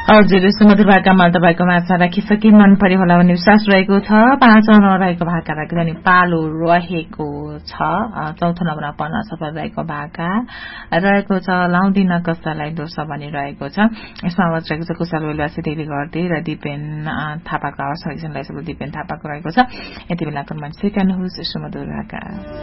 हजुर सुमधुर भाकामा तपाईको माछा राखिसके मन परि होला भन्ने विश्वास रहेको छ। 5 नम्बरमा रहेको भाका राख्दा नि पालो रहेको छ। चौथो नम्बरमा पढ्न सफल रहेको भाका रहेको छ। लाउँदिन कसैलाई दोष भनिरहेको छ। यसमा आवाज रहेको छ कुशल बेलवासी देवी घरती र दिपेन थापाको आवाज सकिसनलाई दिपेन थापाको रहेको छ। यति बेला कमेन्ट सिकाउनुहोस् सुमधुर भाका।